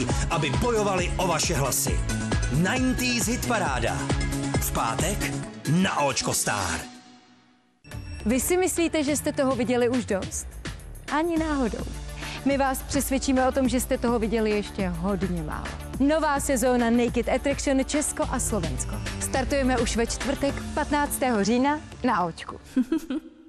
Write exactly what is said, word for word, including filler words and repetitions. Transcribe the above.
aby bojovali o vaše hlasy. devadesátých hitparáda. V pátek na Očko Star. Vy si myslíte, že jste toho viděli už dost? Ani náhodou. My vás přesvědčíme o tom, že jste toho viděli ještě hodně málo. Nová sezóna Naked Attraction Česko a Slovensko. Startujeme už ve čtvrtek patnáctého října na Očku.